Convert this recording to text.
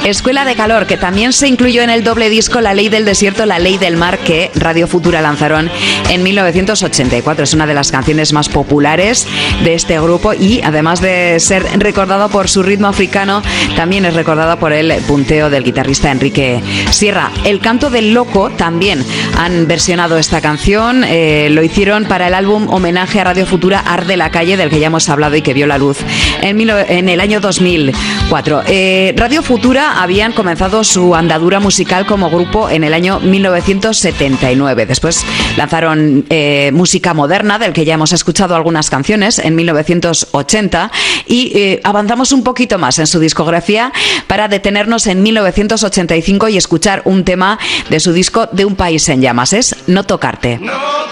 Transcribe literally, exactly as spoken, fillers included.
Escuela de Calor, que también se incluyó en el doble disco La Ley del Desierto, La Ley del Mar, que Radio Futura lanzaron en mil novecientos ochenta y cuatro. Es una de las canciones más populares de este grupo y, además de ser recordado por su ritmo africano, también es recordado por el punteo del guitarrista Enrique Sierra. El Canto del Loco también han versionado esta canción, eh, lo hicieron para el álbum homenaje a Radio Futura Arde la Calle, del que ya hemos hablado y que vio la luz en, mil, en el año dos mil cuatro. Eh, Radio Futura habían comenzado su andadura musical como grupo en el año mil novecientos setenta y nueve. Después lanzaron eh, música moderna, del que ya hemos escuchado algunas canciones, en mil novecientos ochenta, y eh, avanzamos un poquito más en su discografía para detenernos en mil novecientos ochenta y cinco y escuchar un tema de su disco De un país en llamas. Es No tocarte. No.